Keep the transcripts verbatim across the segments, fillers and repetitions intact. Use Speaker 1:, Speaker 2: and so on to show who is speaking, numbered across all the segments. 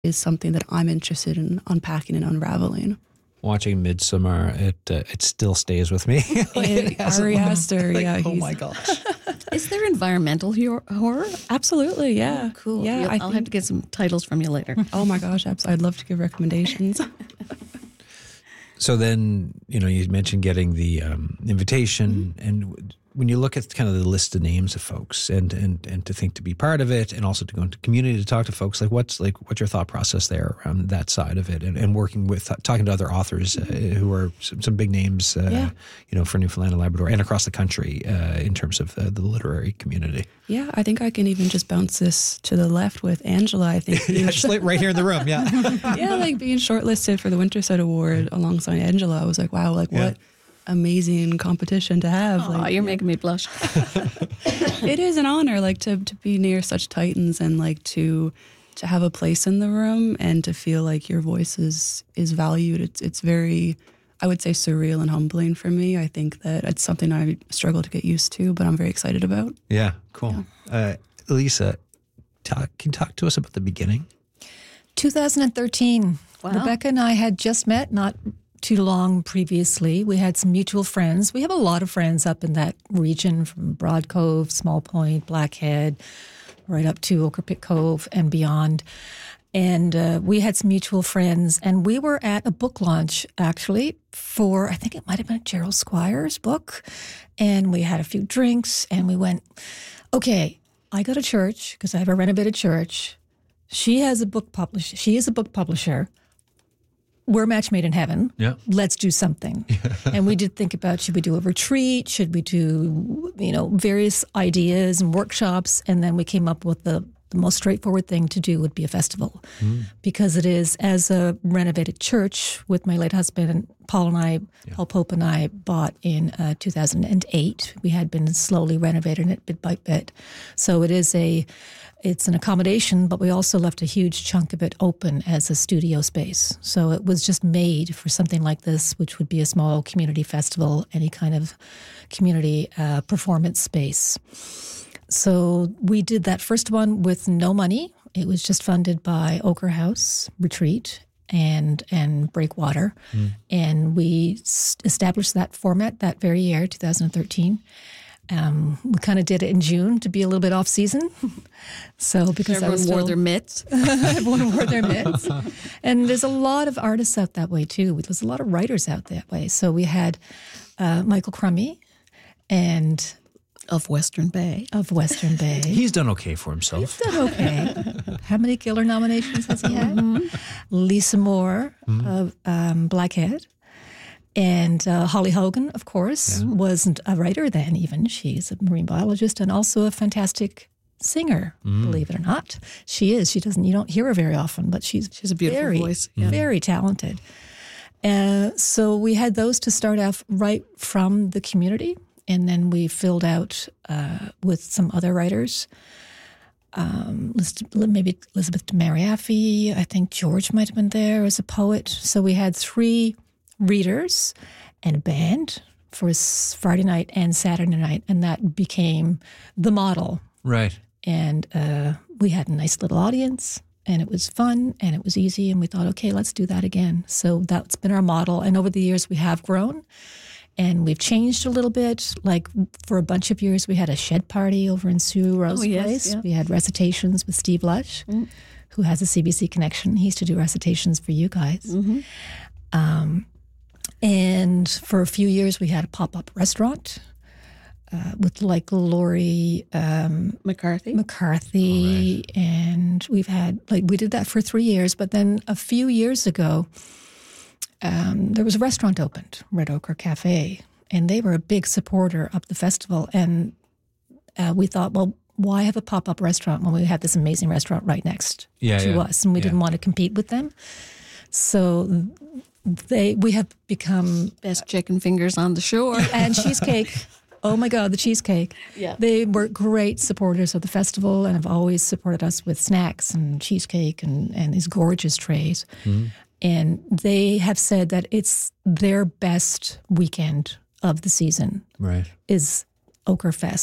Speaker 1: is something that I'm interested in unpacking and unraveling.
Speaker 2: Watching Midsommar, it uh, it still stays with me. Like,
Speaker 1: it
Speaker 2: it
Speaker 1: Ari Aster,
Speaker 2: like,
Speaker 1: yeah.
Speaker 2: Oh
Speaker 1: he's,
Speaker 2: my gosh.
Speaker 3: Is there environmental hor- horror?
Speaker 1: Absolutely, yeah.
Speaker 3: Oh, cool.
Speaker 1: Yeah,
Speaker 3: You'll,
Speaker 1: I
Speaker 3: I'll
Speaker 1: think,
Speaker 3: have to get some titles from you later.
Speaker 1: Oh my gosh, absolutely. I'd love to give recommendations.
Speaker 2: So then, you know, you mentioned getting the um, invitation, mm-hmm. and when you look at kind of the list of names of folks, and and and to think to be part of it, and also to go into community to talk to folks, like what's like what's your thought process there around that side of it, and, and working with talking to other authors uh, who are some, some big names, uh, yeah. you know, for Newfoundland and Labrador and across the country uh, in terms of uh, the literary community.
Speaker 1: Yeah, I think I can even just bounce this to the left with Angela. I think
Speaker 2: yeah, just like right here in the room. Yeah,
Speaker 1: yeah, like being shortlisted for the Winterside Award alongside Angela, I was like, wow, like yeah. what amazing competition to have.
Speaker 3: Oh,
Speaker 1: like,
Speaker 3: you're
Speaker 1: yeah.
Speaker 3: making me blush.
Speaker 1: It is an honor, like to to be near such titans and like to to have a place in the room and to feel like your voice is is valued. It's it's very, I would say, surreal and humbling for me. I think that it's something I struggle to get used to, but I'm very excited about.
Speaker 2: Yeah, cool. Yeah. Uh, Elisa, talk, can you talk to us about the beginning?
Speaker 4: two thousand thirteen.
Speaker 3: Wow.
Speaker 4: Rebecca and I had just met, not too long previously. We had some mutual friends. We have a lot of friends up in that region, from Broad Cove, Small Point, Blackhead, right up to Ocrapick Cove and beyond. And uh, we had some mutual friends, and we were at a book launch, actually, for, I think it might have been Gerald Squire's book. And we had a few drinks, and we went, okay, I go to church, because I have a renovated church. She has a book publisher. She is a book publisher. We're a match made in heaven.
Speaker 2: Yeah.
Speaker 4: Let's do something. Yeah. And we did think about, should we do a retreat? Should we do, you know, various ideas and workshops? And then we came up with the, the most straightforward thing to do would be a festival. Mm. Because it is, as a renovated church with my late husband, Paul and I, yeah. Paul Pope and I bought in uh, two thousand eight. We had been slowly renovating it bit by bit. So it is a, it's an accommodation, but we also left a huge chunk of it open as a studio space. So it was just made for something like this, which would be a small community festival, any kind of community uh, performance space. So we did that first one with no money. It was just funded by Ochre House Retreat and and Breakwater. Mm. And we s- established that format that very year, two thousand thirteen. Um, we kind of did it in June to be a little bit off season. So because
Speaker 3: everyone
Speaker 4: I was
Speaker 3: wore
Speaker 4: still,
Speaker 3: their mitts.
Speaker 4: everyone wore their mitts. And there's a lot of artists out that way too. There's a lot of writers out that way. So we had uh, Michael Crummy and
Speaker 3: of Western Bay.
Speaker 4: Of Western Bay.
Speaker 2: He's done okay for himself.
Speaker 4: He's done okay. How many Giller nominations has he had? Mm-hmm. Lisa Moore mm-hmm. of um, Blackhead. And uh, Holly Hogan, of course, yeah. wasn't a writer then even. She's a marine biologist and also a fantastic singer, mm. believe it or not. She is. She doesn't, you don't hear her very often, but she's,
Speaker 3: she's a beautiful
Speaker 4: very,
Speaker 3: voice.
Speaker 4: Yeah. Very talented. Uh, so we had those to start off right from the community. And then we filled out uh, with some other writers. Um, maybe Elizabeth Mariaffi. I think George might have been there as a poet. So we had three readers and a band for Friday night and Saturday night, and that became the model.
Speaker 2: Right.
Speaker 4: And uh, we had a nice little audience, and it was fun, and it was easy, and we thought, okay, let's do that again. So that's been our model, and over the years we have grown, and we've changed a little bit. Like for a bunch of years, we had a shed party over in Sue Rose's oh, yes, place. Yeah. We had recitations with Steve Lush, mm. who has a C B C connection. He used to do recitations for you guys.
Speaker 3: Mm-hmm.
Speaker 4: Um, And for a few years, we had a pop-up restaurant uh, with like Laurie um,
Speaker 3: McCarthy.
Speaker 4: McCarthy, right. And we've had like we did that for three years. But then a few years ago, um, there was a restaurant opened, Red Ochre Cafe, and they were a big supporter of the festival. And uh, we thought, well, why have a pop-up restaurant when we have this amazing restaurant right next
Speaker 2: yeah,
Speaker 4: to
Speaker 2: yeah.
Speaker 4: us? And we
Speaker 2: yeah.
Speaker 4: didn't want to compete with them, so. They we have become
Speaker 3: best chicken fingers on the shore
Speaker 4: and cheesecake. Oh my God, the cheesecake!
Speaker 3: Yeah,
Speaker 4: they were great supporters of the festival and have always supported us with snacks and cheesecake and, and these gorgeous trays. Mm-hmm. And they have said that it's their best weekend of the season.
Speaker 2: Right,
Speaker 4: is Ochre Fest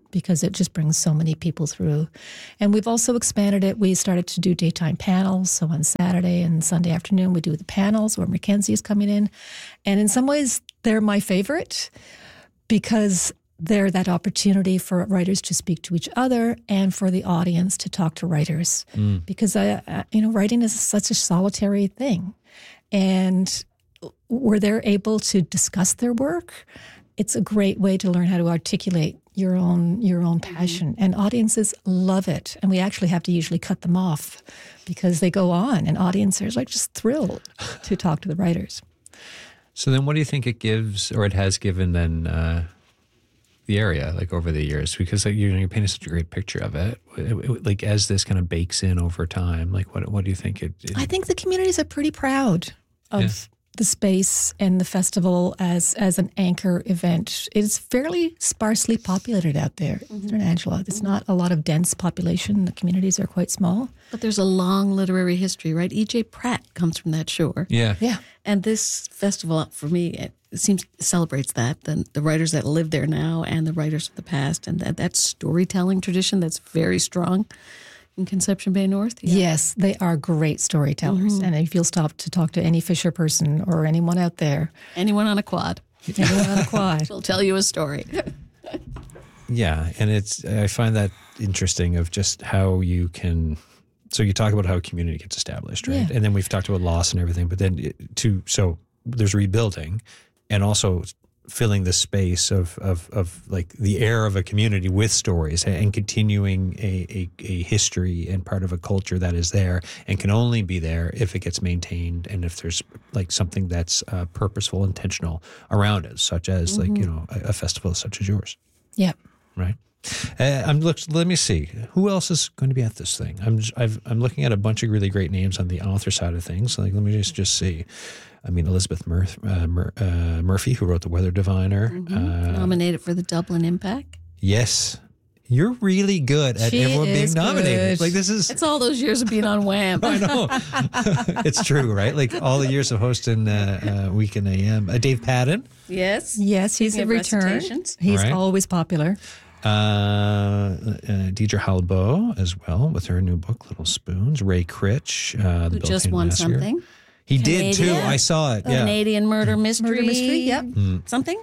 Speaker 4: because it just brings so many people through. And we've also expanded it. We started to do daytime panels. So on Saturday and Sunday afternoon, we do the panels where Mackenzie is coming in. And in some ways, they're my favorite because they're that opportunity for writers to speak to each other and for the audience to talk to writers. Mm. Because, I, I, you know, writing is such a solitary thing. And where they're able to discuss their work, it's a great way to learn how to articulate your own your own passion. Mm-hmm. And audiences love it. And we actually have to usually cut them off because they go on and audiences are like just thrilled to talk to the writers.
Speaker 2: So then what do you think it gives, or it has given then, uh, the area, like over the years? Because like, you know, you're painting such a great picture of it. It, it. Like as this kind of bakes in over time, like what what do you think it, it
Speaker 4: I think the communities are pretty proud of yeah. the space and the festival as as an anchor event. It's fairly sparsely populated out there, mm-hmm. Angela. It's not a lot of dense population. The communities are quite small.
Speaker 3: But there's a long literary history, right? E J Pratt comes from that shore.
Speaker 2: Yeah.
Speaker 4: Yeah.
Speaker 3: And this festival, for me, it seems celebrates that, the, the writers that live there now and the writers of the past, and that, that storytelling tradition that's very strong in Conception Bay North.
Speaker 4: Yeah. Yes, they are great storytellers. Mm-hmm. And if you'll stop to talk to any Fisher person or anyone out there.
Speaker 3: Anyone on a quad.
Speaker 4: Anyone on a quad.
Speaker 3: will tell you a story.
Speaker 2: Yeah, and it's I find that interesting of just how you can... So you talk about how a community gets established, right? Yeah. And then we've talked about loss and everything, but then to so there's rebuilding and also filling the space of, of, of like the air of a community with stories and continuing a, a, a history and part of a culture that is there and can only be there if it gets maintained and if there's like something that's uh, purposeful, intentional around it, such as mm-hmm. like, you know, a, a festival such as yours.
Speaker 4: Yeah.
Speaker 2: Right. Uh, I'm look. Let me see who else is going to be at this thing. I'm just, I've, I'm looking at a bunch of really great names on the author side of things. Like, let me just just see. I mean, Elizabeth Murph, uh, Mur, uh, Murphy, who wrote The Weather Diviner,
Speaker 3: mm-hmm.
Speaker 2: uh,
Speaker 3: nominated for the Dublin Impact.
Speaker 2: Yes, you're really good at
Speaker 4: she
Speaker 2: everyone being nominated.
Speaker 4: Good.
Speaker 2: Like this is.
Speaker 3: It's all those years of being on Wham.
Speaker 2: I know. It's true, right? Like all the years of hosting uh, uh, Weekend A M. Uh, Dave Padden.
Speaker 3: Yes.
Speaker 4: Yes, he's a return. He's right. always popular.
Speaker 2: Uh, uh, Deidre Halbo as well with her new book, Little Spoons. Ray Critch. Uh,
Speaker 3: Who just won
Speaker 2: Massacre.
Speaker 3: something.
Speaker 2: He
Speaker 3: Canadian.
Speaker 2: did too. I saw it. Yeah.
Speaker 3: Canadian murder mystery.
Speaker 4: Murder mystery, yep.
Speaker 2: Mm.
Speaker 3: Something.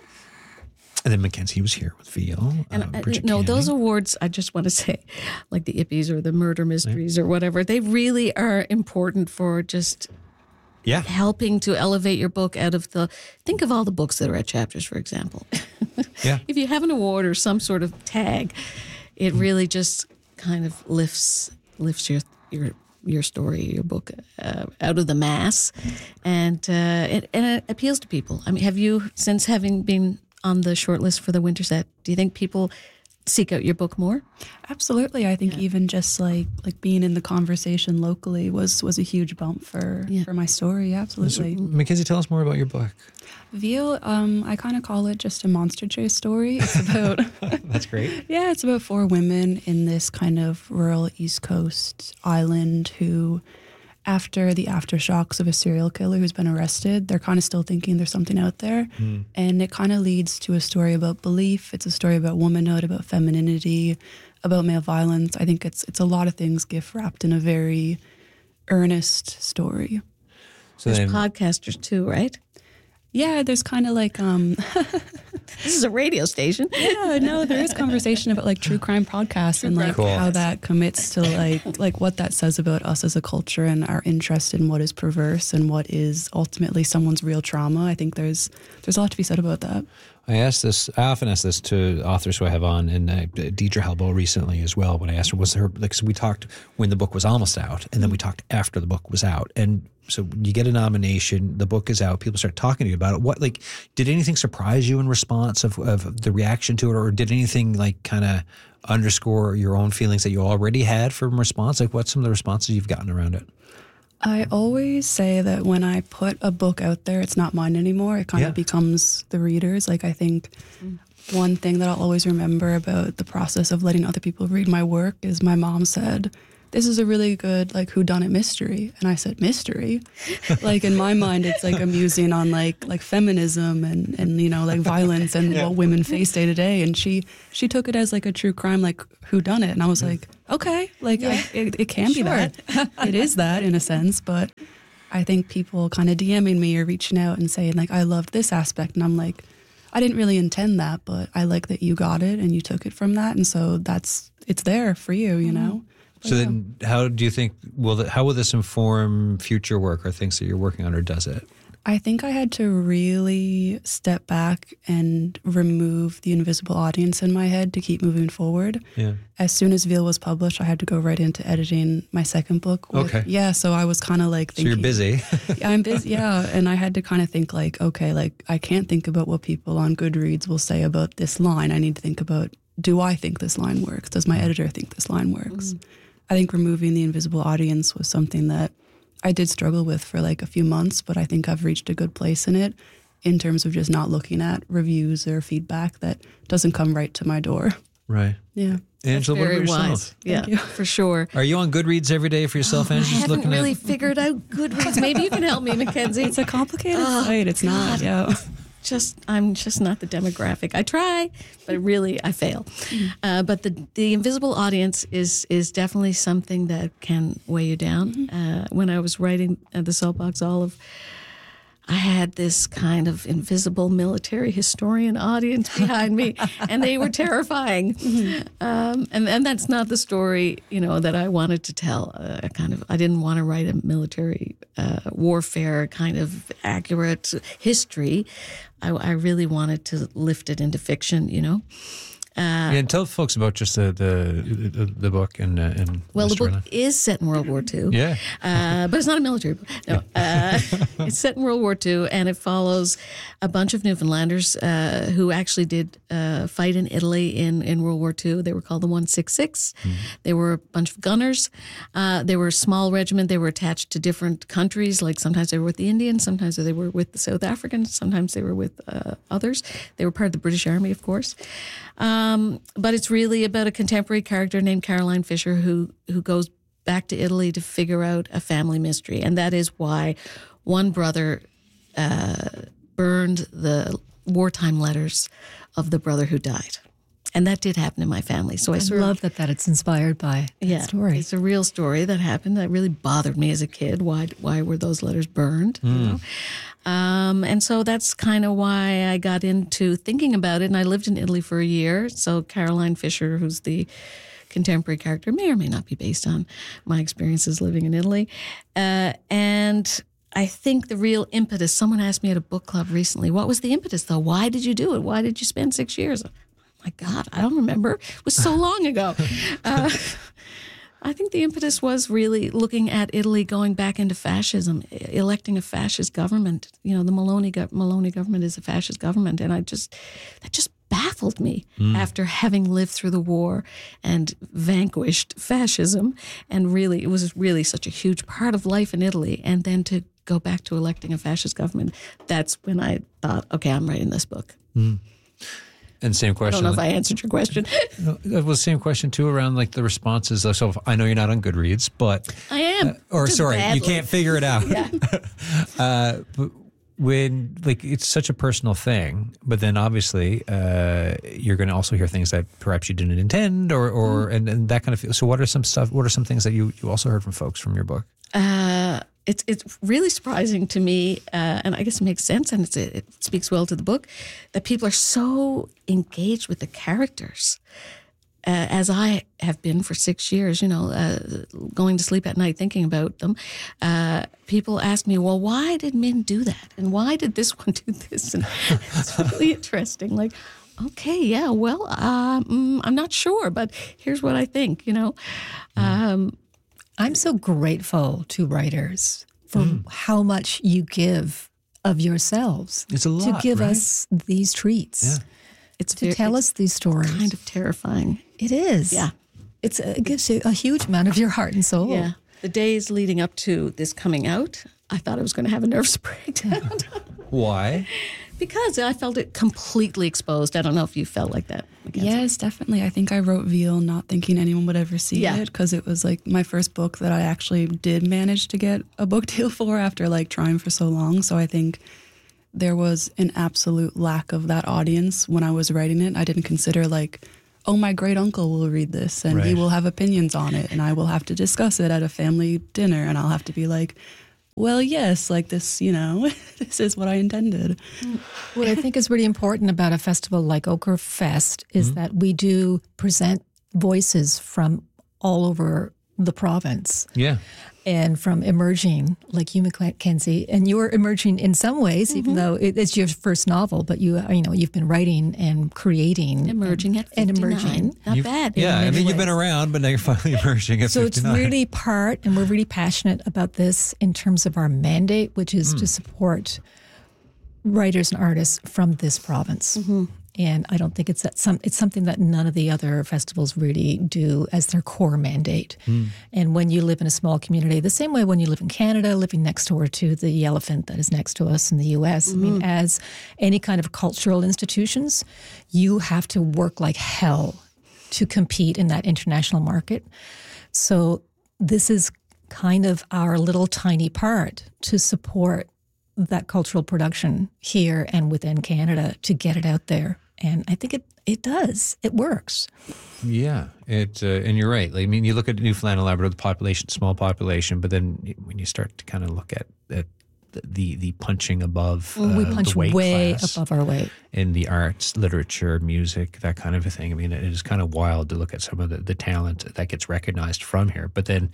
Speaker 2: And then Mackenzie was here with Veal.
Speaker 3: And
Speaker 2: uh,
Speaker 3: uh,
Speaker 2: Bridget
Speaker 3: no,
Speaker 2: Canning.
Speaker 3: those awards, I just want to say, like the Ippies or the murder mysteries yeah. or whatever, they really are important for just
Speaker 2: yeah.
Speaker 3: helping to elevate your book out of the, think of all the books that are at Chapters, for example.
Speaker 2: Yeah.
Speaker 3: If you have an award or some sort of tag, it really just kind of lifts lifts your your your story, your book uh, out of the mass, and uh, it, and it appeals to people. I mean, have you, since having been on the short list for the Winterset, do you think people seek out your book more?
Speaker 1: Absolutely. I think yeah. even just like like being in the conversation locally was was a huge bump for yeah. for my story. Yeah, absolutely.
Speaker 2: So, Mackenzie, tell us more about your book.
Speaker 1: Veal, um, I kind of call it just a monster chase story. It's about
Speaker 2: that's great.
Speaker 1: Yeah, it's about four women in this kind of rural East Coast island who, after the aftershocks of a serial killer who's been arrested, they're kind of still thinking there's something out there. Mm. And it kind of leads to a story about belief. It's a story about womanhood, about femininity, about male violence. I think it's it's a lot of things gift wrapped in a very earnest story.
Speaker 3: So there's then, podcasters too, right?
Speaker 1: Yeah, there's kind of like um
Speaker 3: this is a radio station.
Speaker 1: Yeah, no, there is conversation about like true crime podcasts and like
Speaker 2: cool.
Speaker 1: how that commits to like like what that says about us as a culture and our interest in what is perverse and what is ultimately someone's real trauma. I think there's there's a lot to be said about that.
Speaker 2: I asked this. I often ask this to authors who I have on, and uh, Deidre Halbo recently as well. When I asked her, was her like so we talked when the book was almost out, and then we talked after the book was out, and so you get a nomination, the book is out, people start talking to you about it. What like did anything surprise you in response of, of the reaction to it, or did anything like kind of underscore your own feelings that you already had from response? Like what's some of the responses you've gotten around it?
Speaker 1: I always say that when I put a book out there, it's not mine anymore. It kind yeah. of becomes the reader's. Like I think mm. one thing that I'll always remember about the process of letting other people read my work is my mom said, this is a really good like whodunit mystery. And I said, mystery? Like in my mind, it's like a musing on like like feminism and, and you know, like violence and
Speaker 2: Yeah.
Speaker 1: what women face day to day. And she she took it as like a true crime, like whodunit. And I was like, okay, like I, it, it can be
Speaker 4: Sure.
Speaker 1: that. It is that in a sense. But I think people kind of DMing me or reaching out and saying like, I loved this aspect. And I'm like, I didn't really intend that, but I like that you got it and you took it from that. And so that's, it's there for you, you know? But
Speaker 2: So
Speaker 1: yeah.
Speaker 2: then, how do you think? Will the, how will this inform future work or things that you're working on, or does it?
Speaker 1: I think I had to really step back and remove the invisible audience in my head to keep moving forward.
Speaker 2: Yeah.
Speaker 1: As soon as Veal was published, I had to go right into editing my second book. with-
Speaker 2: Okay.
Speaker 1: Yeah, so I was kind of like
Speaker 2: So
Speaker 1: thinking.
Speaker 2: you're busy.
Speaker 1: Yeah, I'm busy. Yeah, and I had to kind of think like, okay, like I can't think about what people on Goodreads will say about this line. I need to think about, do I think this line works? Does my editor think this line works? I think removing the invisible audience was something that I did struggle with for like a few months, but I think I've reached a good place in it in terms of just not looking at reviews or feedback that doesn't come right to my door.
Speaker 2: Right.
Speaker 1: Yeah.
Speaker 2: Angela, what
Speaker 3: Very
Speaker 2: about yourself?
Speaker 3: wise. Yeah,
Speaker 1: you.
Speaker 3: for sure.
Speaker 2: Are you on Goodreads every day for yourself,
Speaker 3: I
Speaker 2: Angela? Just
Speaker 3: haven't
Speaker 2: looking
Speaker 3: really
Speaker 2: at.
Speaker 3: figured out Goodreads. Maybe you can help me, Mackenzie.
Speaker 1: It's a complicated
Speaker 3: Oh,
Speaker 1: site. It's not. Yeah.
Speaker 3: just I'm just not the demographic. I try, but really I fail. Uh, but the the invisible audience is is definitely something that can weigh you down. Uh, when I was writing uh, the Saltbox Olive, I had this kind of invisible military historian audience behind me, and they were terrifying. Um, and and that's not the story, you know, that I wanted to tell. Uh, kind of, I didn't want to write a military uh, warfare kind of accurate history. I, I really wanted to lift it into fiction, you know.
Speaker 2: Yeah, and tell folks about just the the the, the book and uh, and
Speaker 3: Well, the book
Speaker 2: storyline.
Speaker 3: is set in World War Two.
Speaker 2: Yeah.
Speaker 3: Uh, but it's not a military book. No. Uh, it's set in World War Two, and it follows a bunch of Newfoundlanders uh, who actually did uh, fight in Italy in, in World War Two. They were called the one sixty-six. They were a bunch of gunners. Uh, they were a small regiment. They were attached to different countries. Like sometimes they were with the Indians, sometimes they were with the South Africans, sometimes they were with uh, others. They were part of the British Army, of course. Um, but it's really about a contemporary character named Caroline Fisher who who goes back to Italy to figure out a family mystery, and that is why one brother uh, burned the wartime letters of the brother who died, and that did happen in my family. So I,
Speaker 4: I
Speaker 3: sort of
Speaker 4: love that that it's inspired by that
Speaker 3: yeah,
Speaker 4: story.
Speaker 3: it's a real story that happened that really bothered me as a kid. Why why were those letters burned? You know? Um, and so that's kind of why I got into thinking about it. And I lived in Italy for a year. So Caroline Fisher, who's the contemporary character, may or may not be based on my experiences living in Italy. Uh, and I think the real impetus, someone asked me at a book club recently, what was the impetus though? Why did you do it? Why did you spend six years? My God, I don't remember. It was so long ago. Uh, I think the impetus was really looking at Italy going back into fascism, electing a fascist government. You know, the Maloney, go- Maloney government is a fascist government, and I just that just baffled me after having lived through the war and vanquished fascism, and really it was really such a huge part of life in Italy, and then to go back to electing a fascist government. That's when I thought, okay, I'm writing this book.
Speaker 2: And same
Speaker 3: I
Speaker 2: question.
Speaker 3: don't know if I answered your question.
Speaker 2: It was the same question too around like the responses. So I know you're not on Goodreads, but
Speaker 3: I am.
Speaker 2: or
Speaker 3: Just
Speaker 2: sorry,
Speaker 3: badly.
Speaker 2: you can't figure it out.
Speaker 3: Yeah.
Speaker 2: uh, but when like it's such a personal thing, but then obviously uh, you're going to also hear things that perhaps you didn't intend, or or and, and that kind of. So what are some stuff? What are some things that you you also heard from folks from your book?
Speaker 3: Uh, it's it's really surprising to me, uh, and I guess it makes sense, and it's, it speaks well to the book, that people are so engaged with the characters, uh, as I have been for six years. You know, uh, going to sleep at night thinking about them. Uh, people ask me, "Well, why did Min do that? And why did this one do this?" And it's really interesting. Like, okay, yeah, well, um, I'm not sure, but here's what I think. You know. Um,
Speaker 4: I'm so grateful to writers for how much you give of yourselves
Speaker 2: It's a lot,
Speaker 4: to give
Speaker 2: right?
Speaker 4: us these treats,
Speaker 2: Yeah.
Speaker 3: it's
Speaker 4: to
Speaker 3: very-
Speaker 4: tell
Speaker 3: it's
Speaker 4: us these stories.
Speaker 3: kind of terrifying.
Speaker 4: It is.
Speaker 3: Yeah.
Speaker 4: It's a, it gives you a huge amount of your heart and soul.
Speaker 3: Yeah. The days leading up to this coming out, I thought I was going to have a nervous breakdown.
Speaker 2: Why?
Speaker 3: Because I felt it completely exposed. I don't know if you felt like that, Mackenzie.
Speaker 1: Yes, definitely. I think I wrote Veal not thinking anyone would ever see
Speaker 3: Yeah.
Speaker 1: it because it was like my first book that I actually did manage to get a book deal for after like trying for so long. So I think there was an absolute lack of that audience when I was writing it. I didn't consider like, oh, my great uncle will read this and he
Speaker 2: Right.
Speaker 1: will have opinions on it and I will have to discuss it at a family dinner and I'll have to be like, well, yes, like this, you know, this is what I intended.
Speaker 4: What I think is really important about a festival like Ochre Fest is
Speaker 2: Mm-hmm.
Speaker 4: that we do present voices from all over the province
Speaker 2: Yeah.
Speaker 4: and from emerging, like you, Mackenzie, and you're emerging in some ways,
Speaker 3: Mm-hmm.
Speaker 4: even though it, it's your first novel, but you, you know, you've been writing and creating,
Speaker 3: Emerging at
Speaker 4: and
Speaker 3: fifty-nine.
Speaker 4: emerging.
Speaker 3: Not
Speaker 2: You've-
Speaker 3: bad.
Speaker 2: Yeah, I
Speaker 4: many
Speaker 2: mean, you've been
Speaker 4: ways.
Speaker 2: around, but now you're finally emerging at
Speaker 4: So it's
Speaker 2: fifty-nine.
Speaker 4: really part, and we're really passionate about this in terms of our mandate, which is to support writers and artists from this province. And I don't think it's that some it's something that none of the other festivals really do as their core mandate. And when you live in a small community, the same way when you live in Canada, living next door to the elephant that is next to us in the U S, I mean, as any kind of cultural institutions, you have to work like hell to compete in that international market. So this is kind of our little tiny part to support that cultural production here and within Canada to get it out there. And I think it, it does. It works.
Speaker 2: Yeah, it uh, and you're right. Like, I mean, you look at Newfoundland and Labrador, the population, small population, but then when you start to kind of look at, at the, the the punching above, uh,
Speaker 4: we punch
Speaker 2: the weight
Speaker 4: way
Speaker 2: class
Speaker 4: above our weight.
Speaker 2: in the arts, literature, music, that kind of a thing. I mean, it is kind of wild to look at some of the, the talent that gets recognized from here. But then,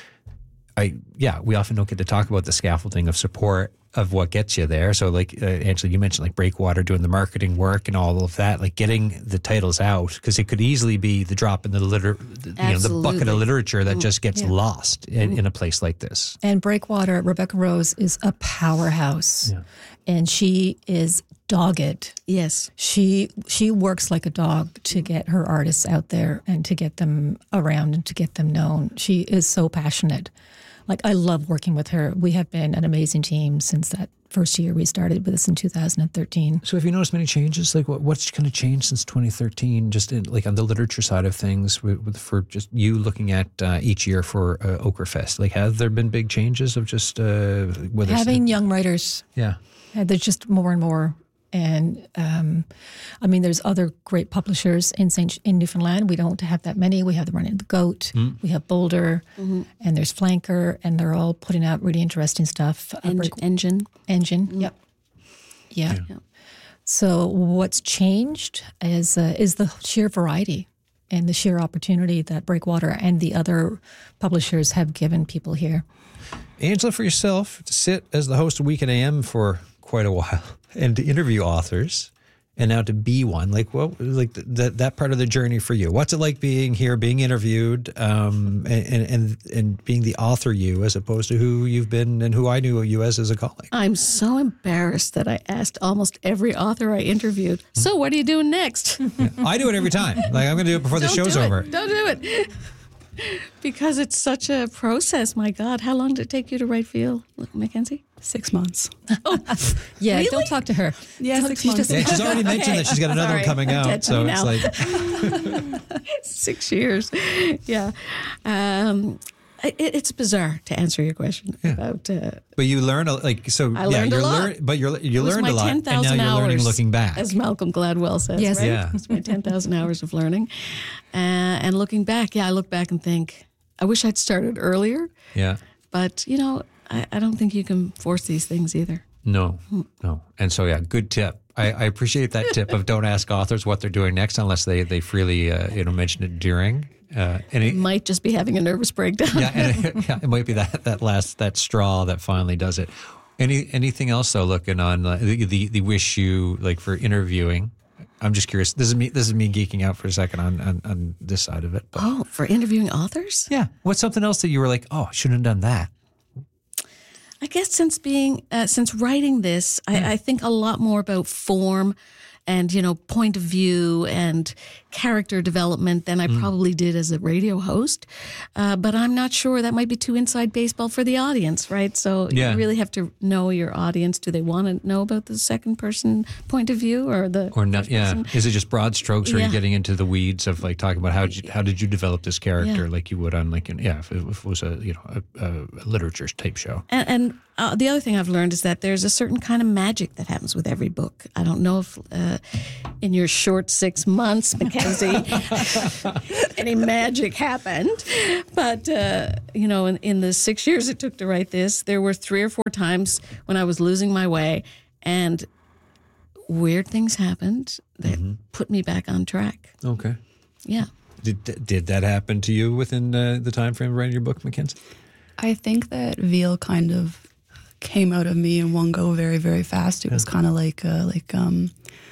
Speaker 2: I yeah, we often don't get to talk about the scaffolding of support of what gets you there. So like, uh, Angela, you mentioned like Breakwater doing the marketing work and all of that, like getting the titles out, because it could easily be the drop in the liter, the, you know, the
Speaker 3: Absolutely.
Speaker 2: bucket of literature that just gets lost in, in a place like this.
Speaker 4: And Breakwater, Rebecca Rose is a powerhouse.
Speaker 2: Yeah.
Speaker 4: And she is dogged.
Speaker 3: Yes.
Speaker 4: She she works like a dog to get her artists out there and to get them around and to get them known. She is so passionate. Like, I love working with her. We have been an amazing team since that first year we started with this in two thousand thirteen.
Speaker 2: So have you noticed many changes? Like what, what's kind of changed since twenty thirteen, just in, like on the literature side of things with, with for just you looking at uh, each year for uh, Ochre Fest? Like, have there been big changes of just uh, whether it's-
Speaker 4: Having young writers,
Speaker 2: yeah.
Speaker 4: uh, there's just more and more. And um, I mean, there's other great publishers in Saint in Newfoundland. We don't have that many. We have the Running the Goat, we have Boulder, and there's Flanker, and they're all putting out really interesting stuff. Uh,
Speaker 3: En-
Speaker 4: Break-
Speaker 3: engine.
Speaker 4: Engine, yep, yeah.
Speaker 3: Yeah.
Speaker 4: So what's changed is uh, is the sheer variety and the sheer opportunity that Breakwater and the other publishers have given people here.
Speaker 2: Angela, for yourself, to sit as the host of Weekend A M for quite a while and to interview authors and now to be one, like what, like that that part of the journey for you? What's it like being here, being interviewed, um, and, and and being the author you as opposed to who you've been and who I knew you as as a colleague?
Speaker 3: I'm so embarrassed that I asked almost every author I interviewed, so what are you doing next?
Speaker 2: Yeah. I do it every time. Like I'm going to do it before the
Speaker 3: Don't
Speaker 2: show's
Speaker 3: do it.
Speaker 2: over.
Speaker 3: Don't do it. Because it's such a process. My God, how long did it take you to write Veal, Mackenzie?
Speaker 1: Six months.
Speaker 4: Yeah,
Speaker 3: Really?
Speaker 4: don't talk to her.
Speaker 1: Yeah,
Speaker 4: Don't-
Speaker 1: six
Speaker 4: she
Speaker 1: months.
Speaker 4: just-
Speaker 2: Yeah, she's already mentioned that she's got another one
Speaker 3: Sorry.
Speaker 2: coming
Speaker 3: I'm
Speaker 2: out.
Speaker 3: dead to
Speaker 2: So
Speaker 3: me
Speaker 2: it's
Speaker 3: now.
Speaker 2: like,
Speaker 3: Six years. Yeah. Um, it, it's bizarre to answer your question about. Uh,
Speaker 2: but you learn a- like so.
Speaker 3: I
Speaker 2: yeah,
Speaker 3: learned a
Speaker 2: you're
Speaker 3: lot.
Speaker 2: learn, but you're you
Speaker 3: it was
Speaker 2: learned
Speaker 3: my
Speaker 2: a lot,
Speaker 3: ten
Speaker 2: and now
Speaker 3: thousand
Speaker 2: you're
Speaker 3: hours,
Speaker 2: learning looking back.
Speaker 3: as Malcolm Gladwell says.
Speaker 4: Yes.
Speaker 3: Right?
Speaker 2: Yeah.
Speaker 3: It's my ten thousand hours of learning, uh, and looking back, yeah, I look back and think, I wish I'd started earlier.
Speaker 2: Yeah.
Speaker 3: But you know, I, I don't think you can force these things either.
Speaker 2: No, no. And so, yeah, good tip. I, I appreciate that tip of don't ask authors what they're doing next unless they, they freely, uh, you know, mention it during. Uh, and it,
Speaker 3: Might just be having a nervous breakdown.
Speaker 2: yeah, and it, yeah, it might be that, that last, that straw that finally does it. Any Anything else, though, looking on uh, the, the, the wish you, like for interviewing? I'm just curious. This is me, this is me geeking out for a second on, on, on this side of it. But
Speaker 3: Oh, for interviewing authors?
Speaker 2: yeah. What's something else that you were like, oh, I shouldn't have done that?
Speaker 3: I guess since being uh, since writing this, I, I think a lot more about form and, you know, point of view and character development than I mm. probably did as a radio host. Uh, but I'm not sure. That might be too inside baseball for the audience, right? So yeah. you really have to know your audience. Do they want to know about the second person point of view or the
Speaker 2: or not? Yeah, person? Is it just broad strokes, or yeah. are you getting into the weeds of like talking about how did you, how did you develop this character, yeah. like you would on like yeah, if it, if it was a you know a, a literature type show?
Speaker 3: And, and uh, the other thing I've learned is that there's a certain kind of magic that happens with every book. I don't know if uh, in your short six months, Mackenzie, any magic happened, but uh, you know, in, in the six years it took to write this, there were three or four times when I was losing my way, and weird things happened that mm-hmm. put me back on track.
Speaker 2: Okay.
Speaker 3: Yeah.
Speaker 2: Did did that happen to you within uh, the time frame of writing your book, Mackenzie?
Speaker 1: I think that Veal kind of came out of me in one go very, very fast. It yeah. was kind of like, uh, like um,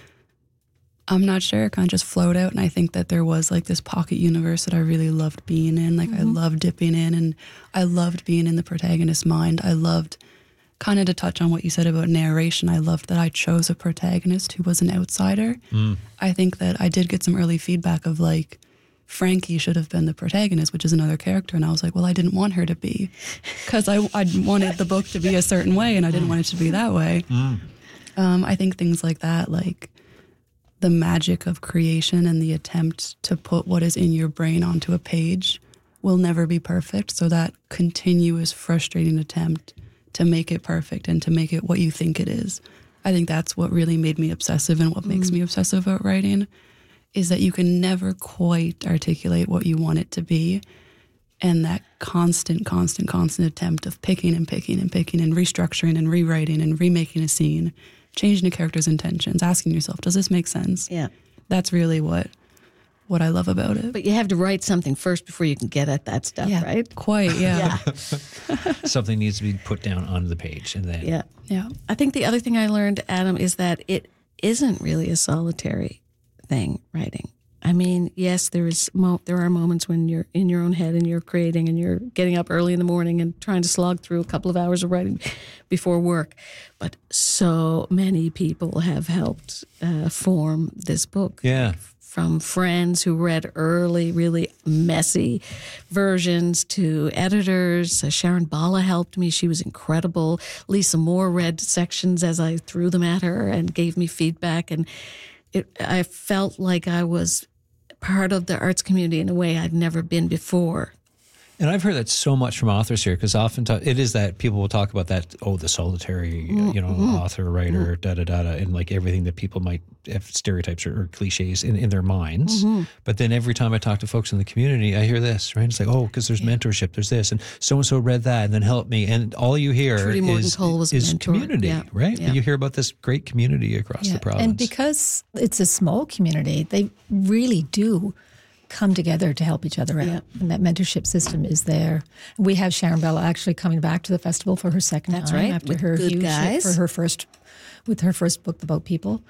Speaker 1: I'm not sure, it kind of just flowed out. And I think that there was like this pocket universe that I really loved being in. Like mm-hmm. I loved dipping in, and I loved being in the protagonist's mind. I loved, kind of to touch on what you said about narration, I loved that I chose a protagonist who was an outsider. Mm. I think that I did get some early feedback of like, Frankie should have been the protagonist, which is another character. And I was like, well, I didn't want her to be, because I, I wanted the book to be a certain way, and I didn't want it to be that way. Mm. Um, I think things like that, like the magic of creation and the attempt to put what is in your brain onto a page will never be perfect. So that continuous frustrating attempt to make it perfect and to make it what you think it is, I think that's what really made me obsessive, and what mm. makes me obsessive about writing. Is that you can never quite articulate what you want it to be. And that constant, constant, constant attempt of picking and picking and picking and restructuring and rewriting and remaking a scene, changing a character's intentions, asking yourself, does this make sense?
Speaker 3: Yeah.
Speaker 1: That's really what what I love about it.
Speaker 3: But you have to write something first before you can get at that stuff,
Speaker 1: yeah,
Speaker 3: right?
Speaker 1: Quite, yeah.
Speaker 3: yeah.
Speaker 2: Something needs to be put down onto the page. And then.
Speaker 3: Yeah.
Speaker 1: Yeah.
Speaker 3: I think the other thing I learned, Adam, is that it isn't really a solitary thing, writing. I mean, yes, there is mo- there are moments when you're in your own head and you're creating and you're getting up early in the morning and trying to slog through a couple of hours of writing before work. But so many people have helped uh, form this book.
Speaker 2: Yeah.
Speaker 3: From friends who read early, really messy versions to editors. Uh, Sharon Bala helped me. She was incredible. Lisa Moore read sections as I threw them at her and gave me feedback. And It, I felt like I was part of the arts community in a way I'd never been before.
Speaker 2: And I've heard that so much from authors here, because often t- it is that people will talk about that, oh, the solitary, mm-hmm. you know, author, writer, mm-hmm. da da da da, and like everything that people might have stereotypes or, or cliches in, in their minds. Mm-hmm. But then every time I talk to folks in the community, I hear this, right? It's like, oh, because there's yeah. mentorship, there's this, and so and so read that, and then helped me, and all you hear
Speaker 3: Trudy Morton
Speaker 2: is,
Speaker 3: Cole was
Speaker 2: is community,
Speaker 3: yeah.
Speaker 2: right?
Speaker 3: Yeah.
Speaker 2: You hear about this great community across
Speaker 4: yeah.
Speaker 2: the province,
Speaker 4: and because it's a small community, they really do come together to help each other out.
Speaker 3: Yeah.
Speaker 4: And that mentorship system is there. We have Sharon Bella actually coming back to the festival for her second
Speaker 3: That's
Speaker 4: time
Speaker 3: right.
Speaker 4: after
Speaker 3: With
Speaker 4: her
Speaker 3: Good
Speaker 4: huge
Speaker 3: Guys.
Speaker 4: for her first with her first book about people.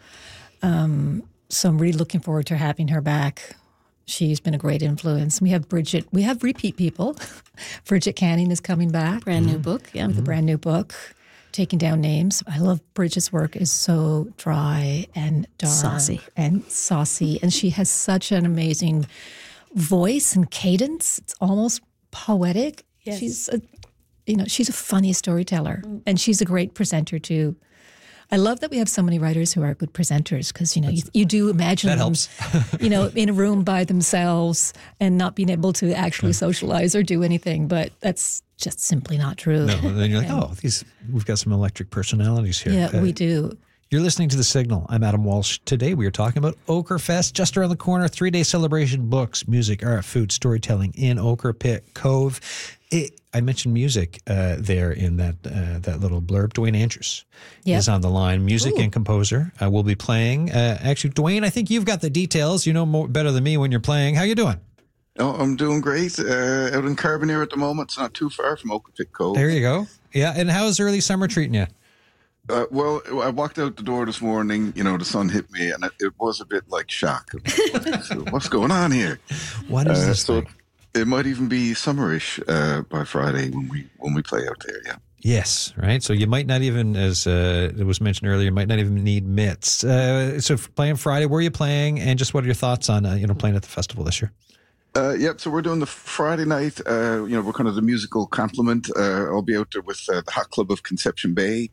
Speaker 4: Um, so I'm really looking forward to having her back. She's been a great influence. We have Bridget. We have repeat people. Bridget Canning is coming back.
Speaker 3: Brand new book, yeah.
Speaker 4: With
Speaker 3: Mm-hmm.
Speaker 4: a brand new book. Taking down names. I love Bridget's work. Is so dry and dark.
Speaker 3: Saucy.
Speaker 4: And saucy. And she has such an amazing voice and cadence. It's almost poetic.
Speaker 3: Yes.
Speaker 4: She's a, you know, she's a funny storyteller, mm. and she's a great presenter too. I love that we have so many writers who are good presenters, because you know you, you do imagine
Speaker 2: that
Speaker 4: them,
Speaker 2: helps.
Speaker 4: you know, in a room by themselves and not being able to actually socialize or do anything. But that's just simply not true.
Speaker 2: No, and then you're like, oh, these we've got some electric personalities here.
Speaker 4: Yeah,
Speaker 2: uh,
Speaker 4: we do.
Speaker 2: You're listening to The Signal. I'm Adam Walsh. Today we are talking about Ochre Fest, just around the corner. Three-day celebration, books, music, art, food, storytelling in Ochre Pit Cove. It, I mentioned music uh, there in that uh, that little blurb. Dwayne Andrews yep. is on the line, music Ooh. and composer. Uh, we'll be playing. Uh, actually, Dwayne, I think you've got the details. You know more, better than me when you're playing. How you doing?
Speaker 5: Oh, I'm doing great. Uh, out in Carbonear at the moment. It's not too far from Ochre Pit Cove.
Speaker 2: There you go. Yeah, and how's early summer treating you?
Speaker 5: Uh, well, I walked out the door this morning, you know, the sun hit me, and it, it was a bit like shock. What's going on here?
Speaker 2: What is
Speaker 5: uh,
Speaker 2: this
Speaker 5: so
Speaker 2: thing?
Speaker 5: It might even be summerish uh, by Friday when we when we play out there, yeah.
Speaker 2: Yes, right. So you might not even, as uh, it was mentioned earlier, you might not even need mitts. Uh, so playing Friday, where are you playing, and just what are your thoughts on uh, you know playing at the festival this year?
Speaker 5: Uh, yep, so we're doing the Friday night. Uh, you know, we're kind of the musical complement. Uh, I'll be out there with uh, the Hot Club of Conception Bay.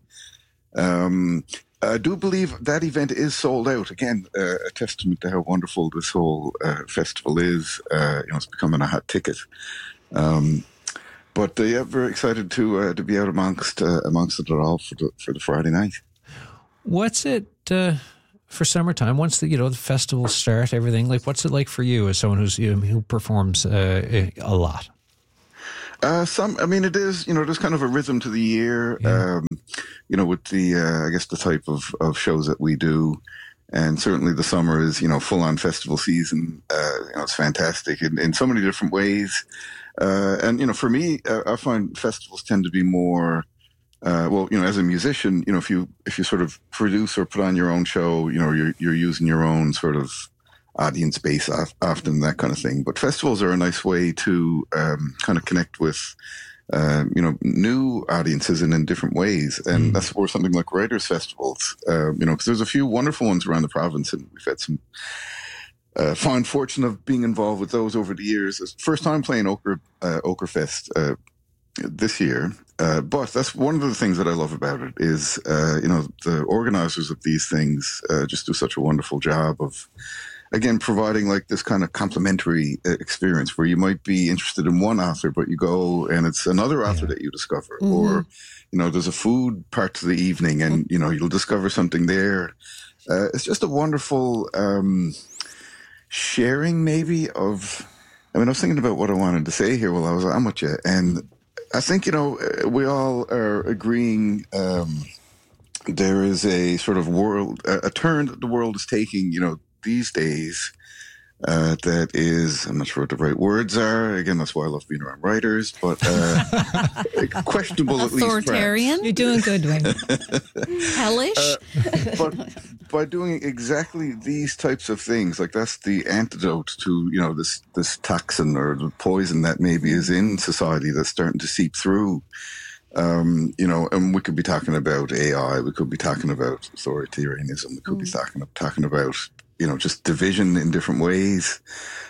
Speaker 5: Um, I do believe that event is sold out. Again, uh, a testament to how wonderful this whole uh, festival is. Uh, you know, it's becoming a hot ticket. Um, but uh, yeah, very excited to uh, to be out amongst uh, amongst it all for the for the Friday night.
Speaker 2: What's it uh, for summertime? Once the you know the festivals start, everything like what's it like for you as someone who's you know, who performs uh, a lot?
Speaker 5: Uh, some, I mean, it is, you know, there's kind of a rhythm to the year,
Speaker 2: Yeah.
Speaker 5: um, you know, with the, uh, I guess the type of, of shows that we do. And certainly the summer is, you know, full on festival season. Uh, you know, it's fantastic in, in so many different ways. Uh, and, you know, for me, uh, I find festivals tend to be more, uh, well, you know, as a musician, you know, if you, if you sort of produce or put on your own show, you know, you're, you're using your own sort of audience base often, that kind of thing. But festivals are a nice way to um, kind of connect with, uh, you know, new audiences and in different ways. And mm. that's where something like writers' festivals, uh, you know, because there's a few wonderful ones around the province, and we've had some uh, fine fortune of being involved with those over the years. It's first time playing Ochre, uh, Ochre uh, this year. Uh, but that's one of the things that I love about it is, uh, you know, the organizers of these things uh, just do such a wonderful job of, again, providing like this kind of complementary experience where you might be interested in one author, but you go and it's another author yeah. that you discover. Mm-hmm. Or, you know, there's a food part to the evening and, you know, you'll discover something there. Uh, it's just a wonderful um, sharing maybe of, I mean, I was thinking about what I wanted to say here while I was on with you. And I think, you know, we all are agreeing um, there is a sort of world, a, a turn that the world is taking, you know, these days, uh, that is, I'm not sure what the right words are. Again, that's why I love being around writers, but uh, questionable at least.
Speaker 3: Authoritarian?
Speaker 4: You're doing good, Dwayne.
Speaker 3: Hellish?
Speaker 5: Uh, but by doing exactly these types of things, like that's the antidote to, you know, this, this toxin or the poison that maybe is in society that's starting to seep through. Um, you know, and we could be talking about A I, we could be talking about authoritarianism, we could mm. be talking, talking about, you know, just division in different ways.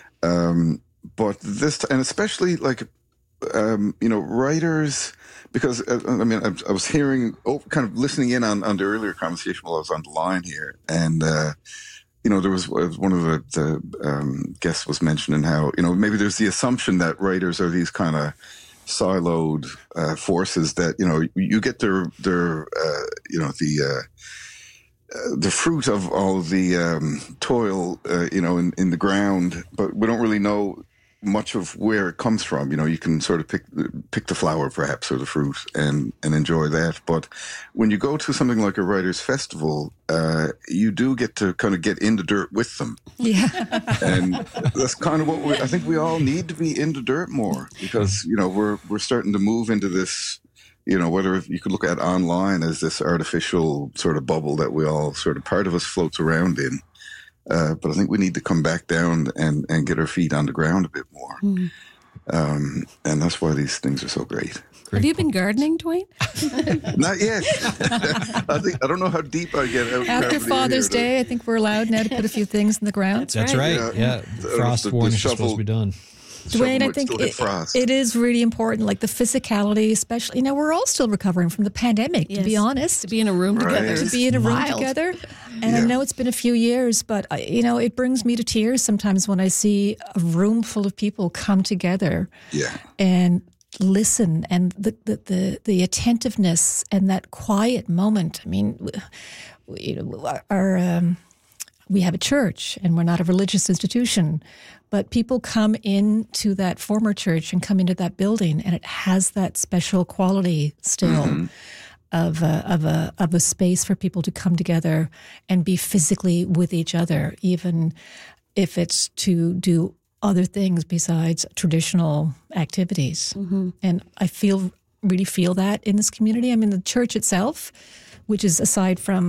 Speaker 5: Um, but this, and especially like, um, you know, writers, because, uh, I mean, I, I was hearing, oh, kind of listening in on, on the earlier conversation while I was on the line here. And, uh, you know, there was one of the, the um, guests was mentioning how, you know, maybe there's the assumption that writers are these kind of siloed uh, forces that, you know, you get their, their uh, you know, the, uh, Uh, the fruit of all the um, toil, uh, you know, in, in the ground, but we don't really know much of where it comes from. You know, you can sort of pick pick the flower, perhaps, or the fruit, and and enjoy that. But when you go to something like a writers' festival, uh, you do get to kind of get in the dirt with them.
Speaker 4: Yeah,
Speaker 5: and that's kind of what we. I think we all need to be in the dirt more because you know we're we're starting to move into this. You know, whether you could look at online as this artificial sort of bubble that we all sort of part of us floats around in. Uh, but I think we need to come back down and, and get our feet on the ground a bit more. Mm. Um, and that's why these things are so great.
Speaker 3: Have you been gardening, Dwayne?
Speaker 5: Not yet. I think I don't know how deep I get out.
Speaker 4: After Father's Day, I think we're allowed now to put a few things in the ground.
Speaker 2: That's, That's right. right. Yeah, yeah. Frost uh, warning is supposed to be done.
Speaker 4: Dwayne, I think it, it is really important, like the physicality, especially. You know, we're all still recovering from the pandemic, yes. to be honest.
Speaker 3: To be in a room
Speaker 5: right.
Speaker 3: together.
Speaker 4: To be in a room
Speaker 3: wild.
Speaker 4: together. And yeah. I know it's been a few years, but, you know, it brings me to tears sometimes when I see a room full of people come together
Speaker 5: yeah.
Speaker 4: and listen, and the, the, the, the attentiveness and that quiet moment. I mean, you know, our... Um, we have a church and we're not a religious institution, but people come into that former church and come into that building, and it has that special quality still mm-hmm. of a, of a of a space for people to come together and be physically with each other, even if it's to do other things besides traditional activities. Mm-hmm. And I feel really feel that in this community. I mean, the church itself, which is aside from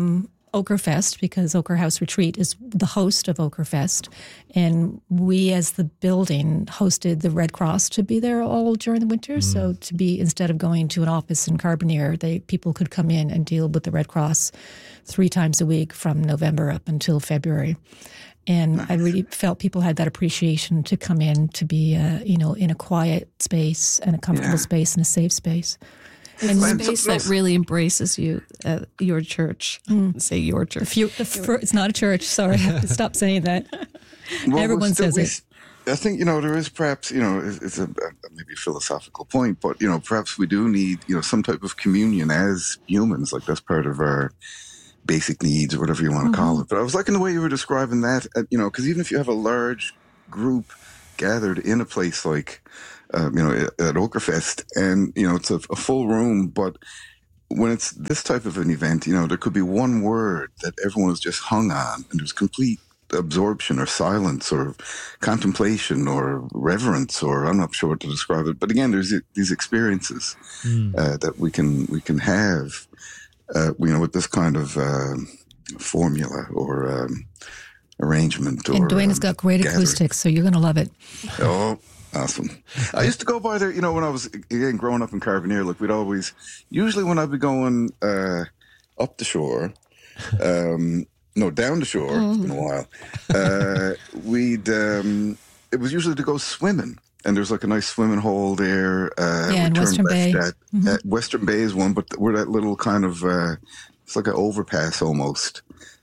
Speaker 4: Okerfest, because Oker House Retreat is the host of Okerfest. And we, as the building, hosted the Red Cross to be there all during the winter. Mm. So to be, instead of going to an office in Carbonear, they people could come in and deal with the Red Cross three times a week from November up until February. And nice. I really felt people had that appreciation to come in to be, uh, you know, in a quiet space and a comfortable yeah. space and a safe space.
Speaker 3: And a space that really embraces you, uh, your church. Mm. Say your church.
Speaker 4: If you, if for, it's not a church. Sorry, I have to stop saying that. Well, Everyone still, says
Speaker 5: we,
Speaker 4: it.
Speaker 5: I think, you know, there is perhaps, you know, it's a, a maybe a philosophical point, but, you know, perhaps we do need, you know, some type of communion as humans. Like that's part of our basic needs or whatever you want to mm-hmm. call it. But I was liking the way you were describing that, uh, you know, because even if you have a large group gathered in a place like, Um, you know, at Okerfest, and, you know, it's a, a full room, but when it's this type of an event, you know, there could be one word that everyone is just hung on, and there's complete absorption or silence or contemplation or reverence, or I'm not sure what to describe it. But again, there's these experiences mm. uh, that we can we can have, uh, you know, with this kind of uh, formula or um, arrangement. Or,
Speaker 4: and Dwayne has
Speaker 5: um,
Speaker 4: got great
Speaker 5: gathering.
Speaker 4: acoustics, so you're going to love it.
Speaker 5: Oh. Awesome. I used to go by there, you know, when I was, again, growing up in Carbonear, like we'd always, usually when I'd be going uh, up the shore, um, no, down the shore, mm. it's been a while, uh, we'd, um, it was usually to go swimming. And there's like a nice swimming hole there. Uh,
Speaker 4: yeah, in Western Bay.
Speaker 5: At, mm-hmm. at Western Bay is one, but we're that little kind of, uh, it's like an overpass almost.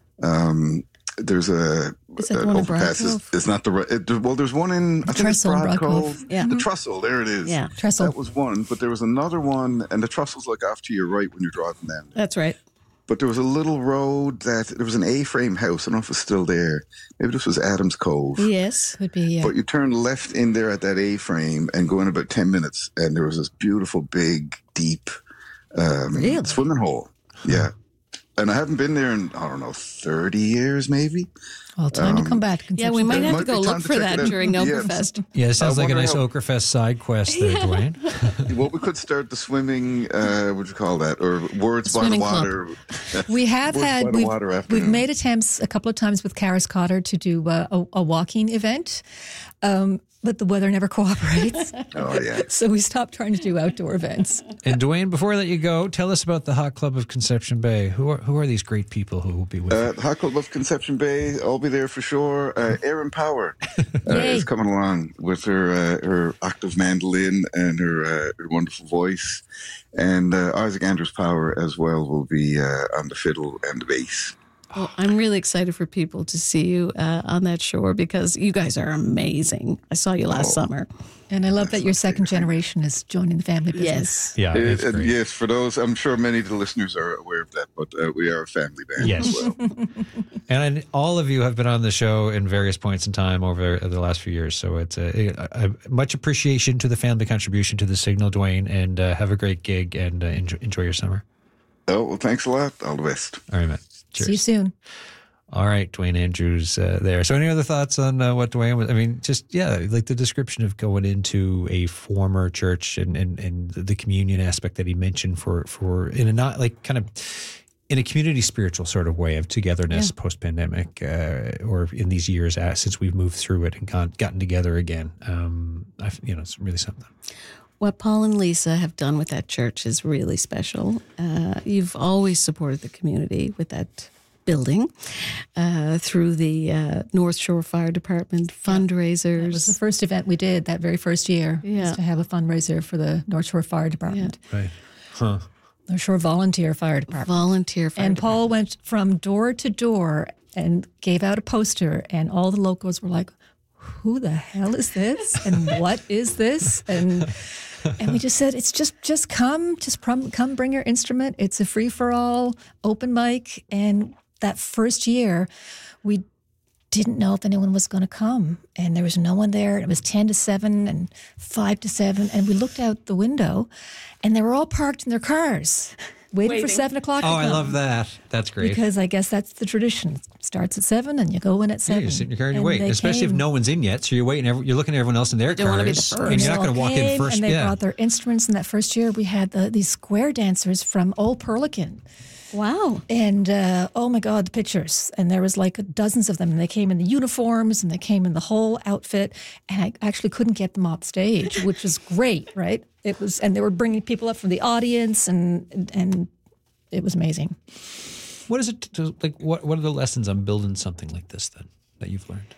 Speaker 5: Um, there's a,
Speaker 3: Is that
Speaker 5: uh,
Speaker 3: the one in
Speaker 5: overpass is,
Speaker 3: Broad
Speaker 5: is not the right. It, well, there's one in I
Speaker 4: the
Speaker 5: think it's
Speaker 4: Trestle,
Speaker 5: Broad
Speaker 4: Broad
Speaker 5: Cove.
Speaker 4: Cove.
Speaker 3: Yeah,
Speaker 5: the Trestle. There it is.
Speaker 3: Yeah,
Speaker 4: Trestle.
Speaker 5: That was one, but there was another one, and the Trestle's like off to your right when you're driving down.
Speaker 3: That's right.
Speaker 5: But there was a little road that there was an A-frame house. I don't know if it's still there. Maybe this was Adams Cove.
Speaker 3: Yes,
Speaker 4: could be. Yeah.
Speaker 5: But you turn left in there at that A-frame and go in about ten minutes, and there was this beautiful, big, deep um,
Speaker 3: really?
Speaker 5: swimming hole. Yeah. And I haven't been there in, I don't know, thirty years maybe.
Speaker 4: Well, time
Speaker 5: um,
Speaker 4: to come back.
Speaker 3: Yeah, we might
Speaker 5: It
Speaker 3: have
Speaker 5: might
Speaker 3: to go
Speaker 5: be
Speaker 3: look
Speaker 5: time to
Speaker 3: for
Speaker 5: check
Speaker 3: that
Speaker 5: it out.
Speaker 3: during
Speaker 5: Yeah.
Speaker 3: Okerfest.
Speaker 2: Yeah, it sounds
Speaker 5: I
Speaker 2: like a
Speaker 5: wonder
Speaker 2: nice
Speaker 5: how-
Speaker 2: Okerfest side quest there, Dwayne.
Speaker 5: Well, we could start the swimming, uh, what do you call that? Or words by the
Speaker 3: Swimming
Speaker 5: water.
Speaker 4: We have
Speaker 5: Words by
Speaker 4: had,
Speaker 5: the
Speaker 4: we've,
Speaker 5: water
Speaker 4: we've
Speaker 5: afternoon.
Speaker 4: made attempts a couple of times with Karis Cotter to do uh, a, a walking event, um, but the weather never cooperates.
Speaker 5: Oh, yeah.
Speaker 4: So we stopped trying to do outdoor events.
Speaker 2: And Dwayne, before I let you go, tell us about the Hot Club of Conception Bay. Who are who are these great people who will be with
Speaker 5: Uh,
Speaker 2: you?
Speaker 5: Hot Club of Conception Bay, I'll be there for sure. Uh, Erin Power uh,
Speaker 4: Yay.
Speaker 5: is coming along with her uh, her octave mandolin and her, uh, her wonderful voice. And uh, Isaac Andrews Power as well will be uh, on the fiddle and the bass.
Speaker 3: Well, I'm really excited for people to see you uh, on that shore because you guys are amazing. I saw you last
Speaker 5: Oh.
Speaker 3: summer.
Speaker 4: And I love that your second generation is joining the family business.
Speaker 3: Yes.
Speaker 2: Yeah,
Speaker 5: Uh,
Speaker 2: it's
Speaker 5: uh,
Speaker 2: great.
Speaker 5: yes, for those, I'm sure many of the listeners are aware of that, but uh, we are a family band
Speaker 2: Yes.
Speaker 5: as well.
Speaker 2: And all of you have been on the show in various points in time over the last few years. So it's a, a, a much appreciation to the family contribution to the Signal, Dwayne, and uh, have a great gig and uh, enjoy, enjoy your summer.
Speaker 5: Oh, well, thanks a lot. All the best.
Speaker 2: All right, man. Cheers.
Speaker 4: See you soon.
Speaker 2: All right, Dwayne Andrews uh, there. So any other thoughts on uh, what Dwayne was? I mean, just, yeah, like the description of going into a former church and, and, and the communion aspect that he mentioned for, for in a not like kind of in a community spiritual sort of way of togetherness
Speaker 4: Yeah.
Speaker 2: post-pandemic uh, or in these years uh, since we've moved through it and gone, gotten together again. Um, I, you know, it's really something.
Speaker 3: What Paul and Lisa have done with that church is really special. Uh, you've always supported the community with that building uh, through the uh, North Shore Fire Department fundraisers.
Speaker 4: It was the first event we did that very first year.
Speaker 3: Yeah.
Speaker 4: Was to have a fundraiser for the North Shore Fire Department.
Speaker 2: Right. Huh.
Speaker 4: North Shore Volunteer Fire Department.
Speaker 3: Volunteer fire
Speaker 4: And Paul went from door to door and gave out a poster, and all the locals were like, who the hell is this? And what is this? And and we just said, it's just just come, just prom, come bring your instrument. It's a free-for-all, open mic. And that first year, we didn't know if anyone was going to come. And there was no one there. It was ten to seven and five to seven. And we looked out the window, and they were all parked in their cars, waiting, for
Speaker 3: Waiting.
Speaker 4: seven o'clock
Speaker 2: Oh,
Speaker 4: to
Speaker 2: I
Speaker 4: come.
Speaker 2: love that. That's great.
Speaker 4: Because I guess that's the tradition. It starts at seven, and you go in at
Speaker 2: Yeah,
Speaker 4: seven.
Speaker 2: you sit in your car and you
Speaker 4: And
Speaker 2: wait,
Speaker 4: they
Speaker 2: especially if
Speaker 4: came.
Speaker 2: no one's in yet. So you're waiting, every- you're looking at everyone else in their
Speaker 3: don't wanna be the
Speaker 2: cars,
Speaker 3: first.
Speaker 2: and you're not
Speaker 4: They
Speaker 2: going to
Speaker 4: all
Speaker 2: walk in
Speaker 4: came,
Speaker 2: first.
Speaker 4: And they
Speaker 2: Yeah.
Speaker 4: brought their instruments. And that first year, we had the, these square dancers from Old Perlican.
Speaker 3: Wow.
Speaker 4: And uh, oh my God, the pictures. And there was like dozens of them. And they came in the uniforms and they came in the whole outfit. And I actually couldn't get them off stage, which was great, right? It was, and they were bringing people up from the audience, and and it was amazing.
Speaker 2: What is it to, like? What What are the lessons on building something like this then that you've learned?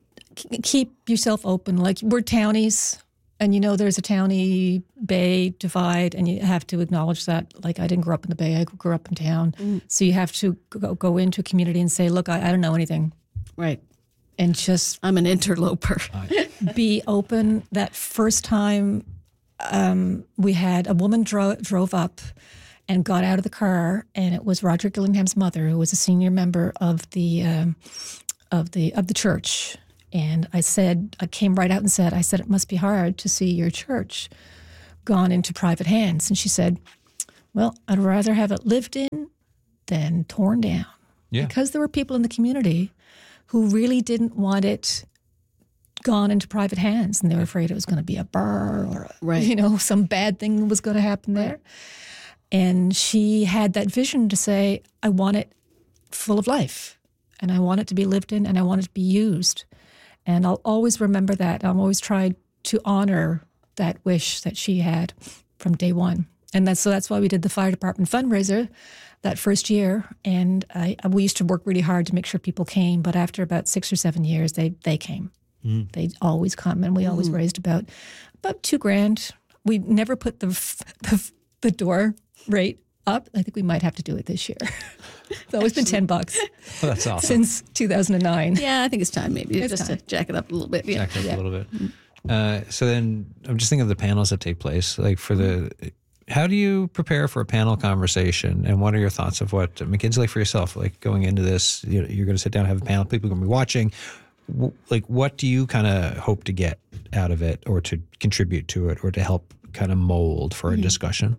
Speaker 4: Keep yourself open. Like, we're townies, and you know there's a townie bay divide, and you have to acknowledge that. Like, I didn't grow up in the bay; I grew up in town. Mm. So you have to go, go into a community and say, "Look, I, I don't know anything."
Speaker 3: Right.
Speaker 4: And just
Speaker 3: I'm an interloper.
Speaker 4: Be open. That first time, um, we had a woman dro- drove up and got out of the car, and it was Roger Gillingham's mother, who was a senior member of the um, of the of the church. And I said, I came right out and said, I said, it must be hard to see your church gone into private hands. And she said, well, I'd rather have it lived in than torn down.
Speaker 2: Yeah.
Speaker 4: Because there were people in the community who really didn't want it gone into private hands, and they were afraid it was going to be a bar or,
Speaker 3: right.
Speaker 4: you know, some bad thing was going to happen there. Right. And she had that vision to say, I want it full of life, and I want it to be lived in, and I want it to be used. And I'll always remember that. I've always tried to honor that wish that she had from day one. And that's, so that's why we did the fire department fundraiser that first year. And I, we used to work really hard to make sure people came. But after about six or seven years, they they came. Mm. They'd always come. And we always mm. raised about about two grand. We never put the the, the door rate up. I think we might have to do it this year. It's always been ten bucks.
Speaker 2: Well, that's awesome.
Speaker 4: Since two thousand nine.
Speaker 3: Yeah, I think it's time maybe
Speaker 4: it's
Speaker 3: just
Speaker 2: time.
Speaker 3: to jack it up a little bit. Yeah.
Speaker 2: Jack it up
Speaker 4: yeah.
Speaker 2: a little bit. Uh, so then I'm just thinking of the panels that take place. Like for the, how do you prepare for a panel conversation, and what are your thoughts of what, Mackenzie, like for yourself, like going into this, you know, you're going to sit down and have a panel, people are going to be watching. Like, what do you kind of hope to get out of it, or to contribute to it, or to help kind of mold for a mm-hmm. discussion?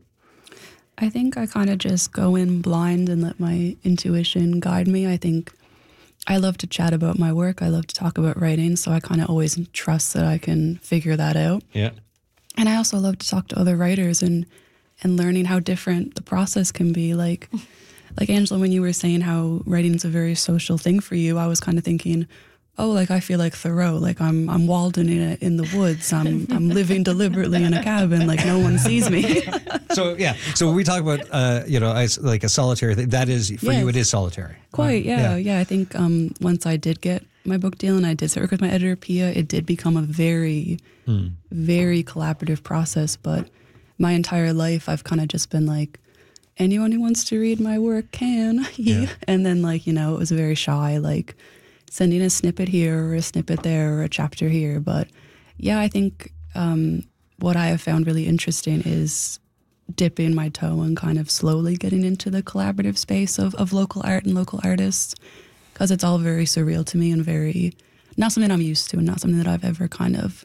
Speaker 1: I think I kind of just go in blind and let my intuition guide me. I think I love to chat about my work. I love to talk about writing, so I kind of always trust that I can figure that out.
Speaker 2: Yeah.
Speaker 1: And I also love to talk to other writers and and learning how different the process can be. Like, like Angela, when you were saying how writing is a very social thing for you, I was kind of thinking, oh, like I feel like Thoreau, like I'm I'm Walden in a, in the woods. I'm I'm living deliberately in a cabin, like no one sees me.
Speaker 2: So yeah, so when we talk about uh, you know, as like a solitary thing, that is for
Speaker 1: yes.
Speaker 2: you. It is solitary.
Speaker 1: Quite, yeah,
Speaker 2: yeah.
Speaker 1: yeah. I think um, once I did get my book deal and I did work with my editor Pia, it did become a very, hmm. very collaborative process. But my entire life, I've kind of just been like, anyone who wants to read my work can. yeah. And then like, you know, it was very shy, like sending a snippet here or a snippet there or a chapter here. But yeah, I think um, what I have found really interesting is dipping my toe and kind of slowly getting into the collaborative space of, of local art and local artists, because it's all very surreal to me and very, not something I'm used to and not something that I've ever kind of.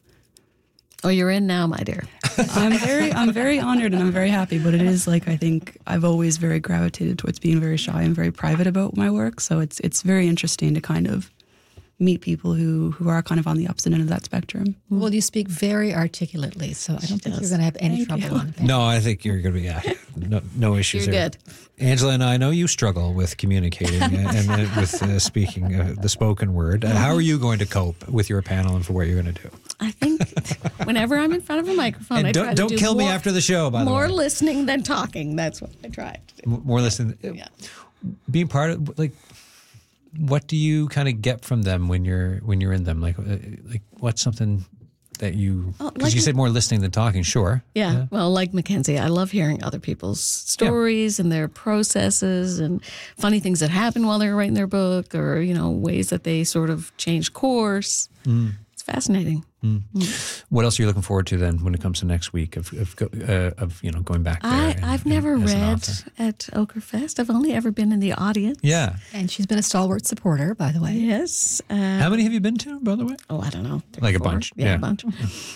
Speaker 3: Oh, you're in now, my dear.
Speaker 1: I'm very, I'm very honored and I'm very happy, but it is like, I think I've always very gravitated towards being very shy and very private about my work. So it's, it's very interesting to kind of meet people who, who are kind of on the opposite end of that spectrum.
Speaker 4: Well, you speak very articulately, so I don't
Speaker 3: she
Speaker 4: think
Speaker 3: does.
Speaker 4: you're going to have any
Speaker 1: Thank
Speaker 4: trouble
Speaker 1: you.
Speaker 4: on it.
Speaker 2: No, I think you're going to be, yeah, no, no issues
Speaker 3: You're
Speaker 2: there.
Speaker 3: good.
Speaker 2: Angela and I know you struggle with communicating and, and uh, with uh, speaking uh, the spoken word. Uh, how are you going to cope with your panel and for what you're going to do?
Speaker 3: I think whenever I'm in front of a microphone,
Speaker 2: And
Speaker 3: I
Speaker 2: don't,
Speaker 3: try to
Speaker 2: don't
Speaker 3: do
Speaker 2: kill
Speaker 3: more,
Speaker 2: me after the show, by the way.
Speaker 3: more listening than talking. That's what I try to do.
Speaker 2: M- More listening.
Speaker 3: Yeah.
Speaker 2: Being part of, like, what do you kind of get from them when you're when you're in them? Like, uh, like what's something that you, because
Speaker 3: Oh, like
Speaker 2: you
Speaker 3: a-
Speaker 2: said more listening than talking, sure.
Speaker 3: Yeah.
Speaker 2: Yeah.
Speaker 3: Well, like Mackenzie, I love hearing other people's stories and their processes and funny things that happen while they're writing their book, or, you know, ways that they sort of change course.
Speaker 2: Mm.
Speaker 3: It's fascinating.
Speaker 2: Mm. Mm. What else are you looking forward to then when it comes to next week of of, go- uh, of you know, going back there?
Speaker 3: I,
Speaker 2: and-
Speaker 3: I've
Speaker 2: and
Speaker 3: never
Speaker 2: as an
Speaker 3: read
Speaker 2: author?
Speaker 3: at Okerfest. I've only ever been in the audience.
Speaker 2: Yeah.
Speaker 4: And she's been a stalwart supporter, by the way.
Speaker 3: Yes. Uh,
Speaker 2: How many have you been to, by the way?
Speaker 3: Oh, I don't know. three,
Speaker 2: Like a
Speaker 3: four.
Speaker 2: bunch,
Speaker 3: Yeah,
Speaker 2: yeah.
Speaker 3: a bunch.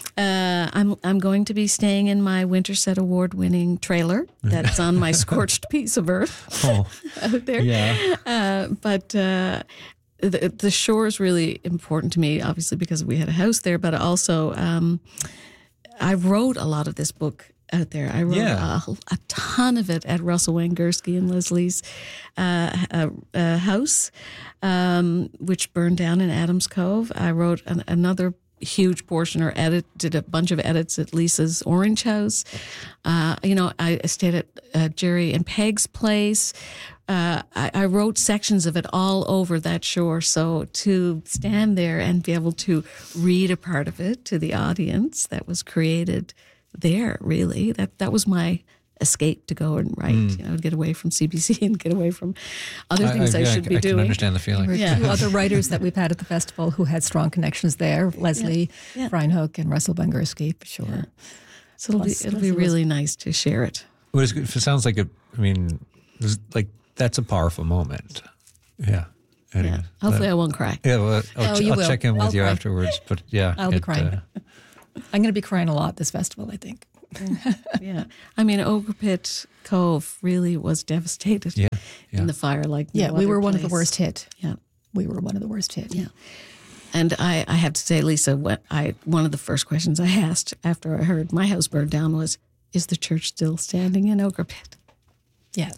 Speaker 3: Uh, I'm I'm going to be staying in my Winterset Award winning trailer that's on my scorched piece of earth
Speaker 2: Oh,
Speaker 3: out there.
Speaker 2: yeah.
Speaker 3: Uh, but uh, the, the shore is really important to me, obviously because we had a house there, but also um, I wrote a lot of this book out there. I wrote
Speaker 2: Yeah.
Speaker 3: a, a ton of it at Russell Wayne Gursky and Leslie's uh, uh, uh, house, um, which burned down in Adams Cove. I wrote an, another huge portion or edit, did a bunch of edits at Lisa's Orange House. Uh, you know, I stayed at uh, Jerry and Peg's place. Uh, I, I wrote sections of it all over that shore. So to stand there and be able to read a part of it to the audience that was created there, really, that, that was my escape to go and write, mm. you know, get away from C B C and get away from other things I, I, I should
Speaker 2: I,
Speaker 3: be
Speaker 2: I
Speaker 3: doing.
Speaker 2: can understand the feeling.
Speaker 4: There were
Speaker 3: Yeah.
Speaker 4: two other writers that we've had at the festival who had strong connections there, Leslie
Speaker 3: Yeah. Yeah.
Speaker 4: Brian Hook and Russell Bangursky, for sure.
Speaker 3: Yeah. So it'll
Speaker 4: Plus,
Speaker 3: be it'll be
Speaker 4: Leslie was-
Speaker 3: really nice to share it.
Speaker 2: Well, it's good. It sounds like a. I mean, it's like that's a powerful moment. Yeah. Anyway,
Speaker 3: Yeah. Hopefully,
Speaker 2: that-
Speaker 3: I won't cry.
Speaker 2: yeah. Well, I'll,
Speaker 4: Oh,
Speaker 2: ch-
Speaker 4: you
Speaker 2: I'll
Speaker 4: will.
Speaker 2: check in with
Speaker 4: I'll
Speaker 2: you
Speaker 4: cry.
Speaker 2: afterwards. But yeah,
Speaker 4: I'll be
Speaker 2: it,
Speaker 4: crying.
Speaker 2: uh,
Speaker 4: I'm going to be crying a lot this festival, I think.
Speaker 3: Yeah, I mean, Ogre Pit Cove really was devastated
Speaker 2: Yeah, yeah.
Speaker 3: in the fire. Like
Speaker 4: Yeah,
Speaker 3: no
Speaker 4: we
Speaker 3: other
Speaker 4: were one of the
Speaker 3: place.
Speaker 4: worst hit.
Speaker 3: Yeah,
Speaker 4: We were one of the worst hit.
Speaker 3: yeah. And I, I have to say, Lisa, what I one of the first questions I asked after I heard my house burned down was, "Is the church still standing in Ogre Pit?"
Speaker 4: Yeah.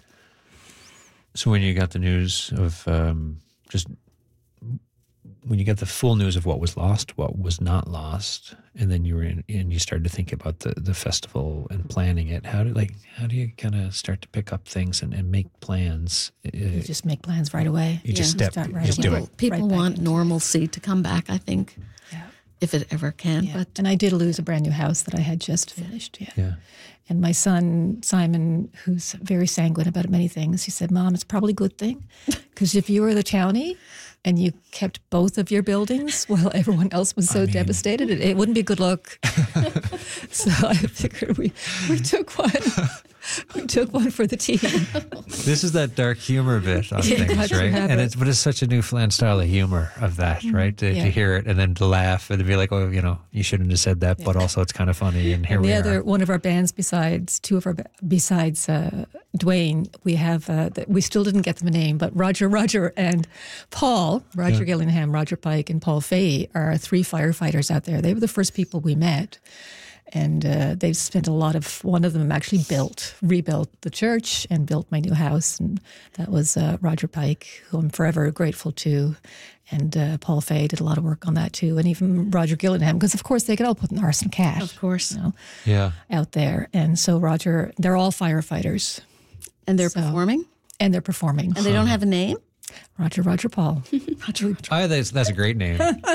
Speaker 2: So when you got the news of um, just when you got the full news of what was lost, what was not lost, and then you were in, and you started to think about the, the festival and planning it. How do like how do you kind of start to pick up things and, and make plans? Uh,
Speaker 4: You just make plans right away.
Speaker 2: you just
Speaker 3: Yeah.
Speaker 2: step,
Speaker 4: Start
Speaker 2: you
Speaker 4: right
Speaker 2: just
Speaker 4: away.
Speaker 2: do
Speaker 3: People,
Speaker 2: it.
Speaker 3: people
Speaker 4: Right back
Speaker 3: want
Speaker 4: into it.
Speaker 3: normalcy to come back. I think,
Speaker 4: Yeah.
Speaker 3: if it ever can.
Speaker 4: Yeah.
Speaker 3: But
Speaker 4: and I did lose a brand new house that I had just finished. Yeah.
Speaker 2: Yeah.
Speaker 4: And my son, Simon, who's very sanguine about many things, he said, Mom, it's probably a good thing. Because if you were the townie and you kept both of your buildings while everyone else was so
Speaker 2: I mean-
Speaker 4: devastated, it, it wouldn't be a good look. So I figured we, we took one. We took one for the team.
Speaker 2: This is that dark humor bit of
Speaker 4: Yeah,
Speaker 2: things,
Speaker 4: gotcha,
Speaker 2: right?
Speaker 4: have
Speaker 2: And
Speaker 4: it.
Speaker 2: it's but it's such a Newfoundland style of humor of that, right? To,
Speaker 4: Yeah.
Speaker 2: to hear it and then to laugh and to be like, oh, you know, you shouldn't have said that, but also it's kind of funny. And here
Speaker 4: And
Speaker 2: we
Speaker 4: the
Speaker 2: are.
Speaker 4: other one of our bands, besides two of our ba- besides uh, Dwayne, we have uh, th- we still didn't get them a name, but Roger, Roger, and Paul, Roger
Speaker 2: Yeah.
Speaker 4: Gillingham, Roger Pike, and Paul Fahey are three firefighters out there. They were the first people we met, and uh, they've spent a lot of. One of them actually built, rebuilt the church, and built my new house, and that was uh, Roger Pike, who I'm forever grateful to. And uh, Paul Fahey did a lot of work on that too, and even Roger Gillingham, because of course they could all put an arson cash.
Speaker 3: of course,
Speaker 4: You know,
Speaker 2: yeah.
Speaker 4: out there. And so Roger, they're all firefighters
Speaker 3: and they're
Speaker 4: So-
Speaker 3: performing,
Speaker 4: and they're performing.
Speaker 3: and they don't have a name.
Speaker 4: Roger, Roger, Paul.
Speaker 3: Roger,
Speaker 2: Oh, that's, that's a great name.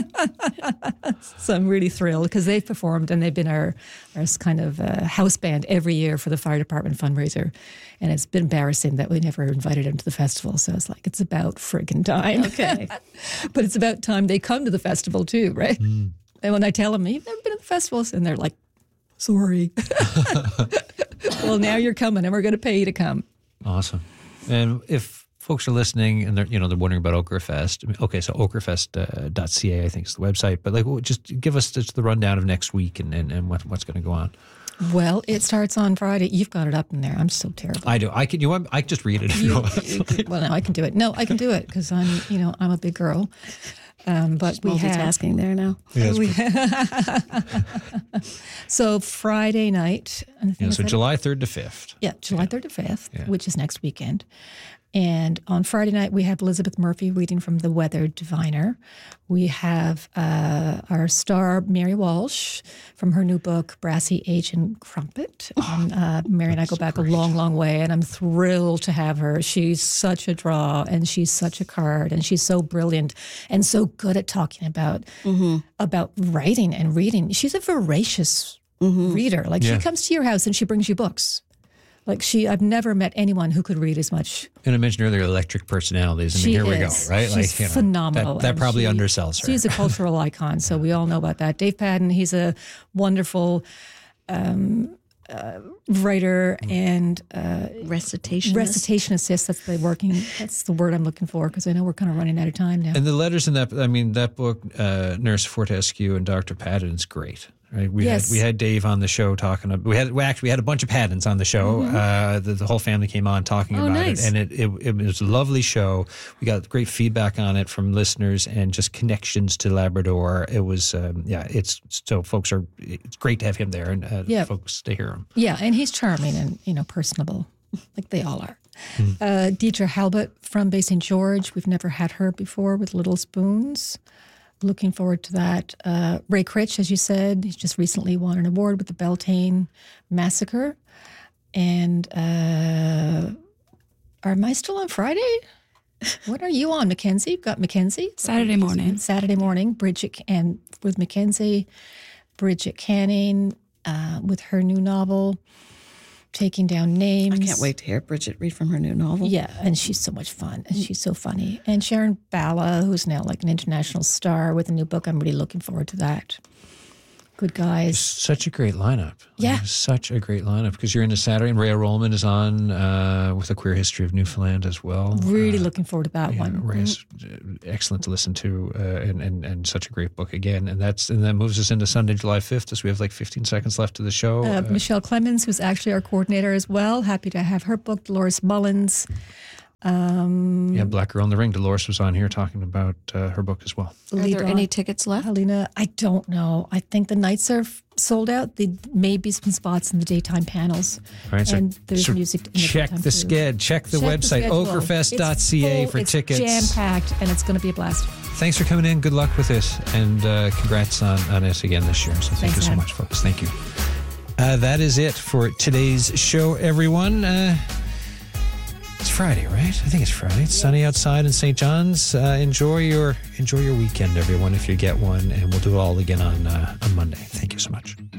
Speaker 4: So I'm really thrilled because they've performed and they've been our, our kind of uh, house band every year for the fire department fundraiser. And it's been embarrassing that we never invited them to the festival. So it's like, it's about friggin' time.
Speaker 3: Okay.
Speaker 4: But it's about time they come to the festival too, right? And when I tell them, you've never been to the festivals, and they're like, sorry. Well, now you're coming and we're going to pay you to come.
Speaker 2: Awesome. And if folks are listening and they're, you know, they're wondering about Okrafest, I mean, okay, so okrafest dot c a I think is the website, but like, well, just give us just the rundown of next week and, and, and what, what's going to go on.
Speaker 4: Well, it starts on Friday. You've got it up in there. I'm so terrible.
Speaker 2: I do. I can, you want, I can just read it if you,
Speaker 4: You-
Speaker 2: want.
Speaker 4: you can- well, no, I can do it. No, I can do it because I'm, you know, I'm a big girl. Um, but we have
Speaker 3: multitasking there now.
Speaker 2: Yes,
Speaker 4: we so Friday night. I think
Speaker 2: yeah,
Speaker 4: I
Speaker 2: so
Speaker 4: said-
Speaker 2: July third to fifth.
Speaker 4: yeah, July third to fifth,
Speaker 2: Yeah.
Speaker 4: which is next weekend. And on Friday night, we have Elizabeth Murphy reading from The Weather Diviner. We have uh, our star, Mary Walsh, from her new book, Brassy Age and Crumpet. And, uh, Mary and I go back a long, long way, and I'm thrilled to have her. She's such a draw, and she's such a card, and she's so brilliant and so good at talking about, about writing and reading. She's a voracious reader. Like,
Speaker 2: Yeah.
Speaker 4: she comes to your house and she brings you books. Like she, I've never met anyone who could read as much.
Speaker 2: And I mentioned earlier electric personalities. I mean,
Speaker 4: She
Speaker 2: here we go,
Speaker 4: is.
Speaker 2: right?
Speaker 4: She's
Speaker 2: you know,
Speaker 4: phenomenal.
Speaker 2: That, that
Speaker 4: and
Speaker 2: probably
Speaker 4: she-
Speaker 2: undersells her.
Speaker 4: She's a cultural icon, so we all know about that. Dave Padden, he's a wonderful um, uh, writer and uh,
Speaker 3: Recitation.
Speaker 4: recitation assist. That's the working. That's the word I'm looking for because I know we're kind of running out of time now.
Speaker 2: And the letters in that, I mean, that book, uh, Nurse Fortescue and Doctor Patton is great, right? We
Speaker 4: Yes.
Speaker 2: had we had Dave on the show talking. About, we had we actually we had a bunch of Paddens on the show.
Speaker 4: Mm-hmm.
Speaker 2: Uh, the, the whole family came on talking
Speaker 3: Oh,
Speaker 2: about
Speaker 3: nice.
Speaker 2: it, and it, it it was a lovely show. We got great feedback on it from listeners and just connections to Labrador. It was um, yeah, it's so folks are it's great to have him there and uh,
Speaker 4: Yeah.
Speaker 2: folks to hear him.
Speaker 4: Yeah, and he's charming and, you know, personable, like they all are.
Speaker 2: Hmm.
Speaker 4: Uh, Deidre Halbert from Bay Saint George. We've never had her before with Little Spoons. Looking forward to that. Uh, Ray Critch, as you said, he's just recently won an award with the Beltane Massacre. And uh, am I still on Friday? What are you on, Mackenzie? You've got Mackenzie?
Speaker 1: Saturday morning.
Speaker 4: Saturday morning, Bridget and with Mackenzie, Bridget Canning uh, with her new novel, Taking Down Names.
Speaker 3: I can't wait to hear Bridget read from her new novel.
Speaker 4: Yeah, and she's so much fun, and she's so funny. And Sharon Bala, who's now like an international star with a new book. I'm really looking forward to that. Good guys.
Speaker 2: Such a great lineup.
Speaker 4: Yeah.
Speaker 2: Such a great lineup because you're into Saturday and Rhea Rollman is on uh, with A Queer History of Newfoundland as well.
Speaker 4: Really
Speaker 2: Uh,
Speaker 4: looking forward to that
Speaker 2: yeah,
Speaker 4: one.
Speaker 2: Rhea's excellent to listen to uh, and, and and such a great book again. And that's and that moves us into Sunday, July fifth as we have like fifteen seconds left of the show.
Speaker 4: Uh,
Speaker 2: Uh,
Speaker 4: Michelle Clemens, who's actually our coordinator as well. Happy to have her book. Dolores Mullins. Um,
Speaker 2: yeah, Black Girl in the Ring. Dolores was on here talking about uh, her book as well.
Speaker 3: Are
Speaker 4: lead
Speaker 3: there
Speaker 4: on-
Speaker 3: any tickets left?
Speaker 4: Helena, I don't know. I think the nights are f- sold out. There may be some spots in the daytime panels.
Speaker 2: All right, so,
Speaker 4: and there's
Speaker 2: so
Speaker 4: music in the
Speaker 2: check
Speaker 4: daytime
Speaker 2: the
Speaker 4: too.
Speaker 2: sched, check the
Speaker 4: Check
Speaker 2: website,
Speaker 4: schedule.
Speaker 2: ogrefest dot c a
Speaker 4: It's
Speaker 2: for
Speaker 4: full,
Speaker 2: tickets.
Speaker 4: It's jam-packed, and it's going to be a blast.
Speaker 2: Thanks for coming in. Good luck with this, and uh, congrats on, on us again this year. So thank
Speaker 4: Thanks,
Speaker 2: you so
Speaker 4: Adam.
Speaker 2: much, folks. Thank you. Uh, that is it for today's show, everyone. Uh, it's Friday, right? I think it's Friday. It's sunny outside in Saint John's. Uh, enjoy your enjoy your weekend, everyone, if you get one, and we'll do it all again on uh, on Monday. Thank you so much.